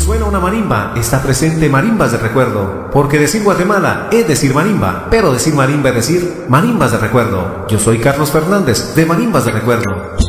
suena una marimba, está presente marimbas de recuerdo. Porque decir Guatemala es decir marimba, pero decir marimba es decir marimbas de recuerdo. Yo soy Carlos Fernández, de Marimbas de Recuerdo.